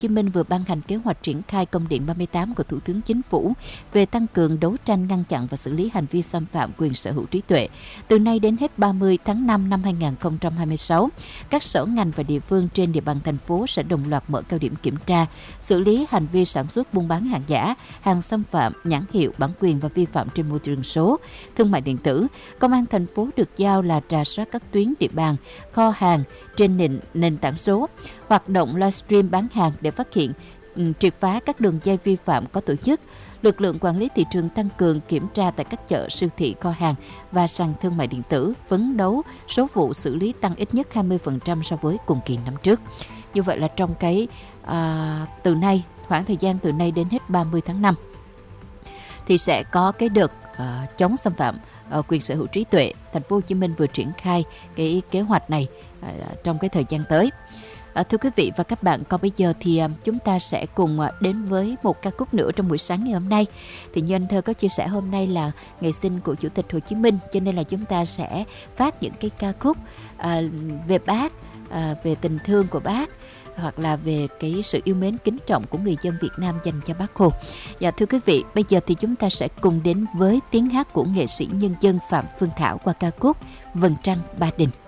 Hồ Chí Minh vừa ban hành kế hoạch triển khai công điện 38 của Thủ tướng Chính phủ về tăng cường đấu tranh ngăn chặn và xử lý hành vi xâm phạm quyền sở hữu trí tuệ. Từ nay đến hết 30 tháng 5 năm 2026, các sở ngành và địa phương trên địa bàn thành phố sẽ đồng loạt mở cao điểm kiểm tra, xử lý hành vi sản xuất buôn bán hàng giả, hàng xâm phạm nhãn hiệu, bản quyền và vi phạm trên môi trường số, thương mại điện tử. Công an thành phố được giao là rà soát các tuyến địa bàn, kho hàng trên nền tảng số, hoạt động livestream bán hàng để phát hiện, triệt phá các đường dây vi phạm có tổ chức. Lực lượng quản lý thị trường tăng cường kiểm tra tại các chợ, siêu thị, kho hàng và sàn thương mại điện tử, phấn đấu số vụ xử lý tăng ít nhất 20% so với cùng kỳ năm trước. Như vậy là trong cái từ nay, khoảng thời gian từ nay đến hết 30 tháng 5 thì sẽ có cái đợt chống xâm phạm quyền sở hữu trí tuệ. Thành phố Hồ Chí Minh vừa triển khai cái kế hoạch này trong cái thời gian tới. Thưa quý vị và các bạn, còn bây giờ thì chúng ta sẽ cùng đến với một ca khúc nữa trong buổi sáng ngày hôm nay. Thì như anh Thơ có chia sẻ, hôm nay là ngày sinh của Chủ tịch Hồ Chí Minh, cho nên là chúng ta sẽ phát những cái ca khúc về Bác, về tình thương của Bác, hoặc là về cái sự yêu mến kính trọng của người dân Việt Nam dành cho Bác Hồ. Dạ thưa quý vị, bây giờ thì chúng ta sẽ cùng đến với tiếng hát của nghệ sĩ nhân dân Phạm Phương Thảo qua ca khúc Vầng Trăng Ba Đình.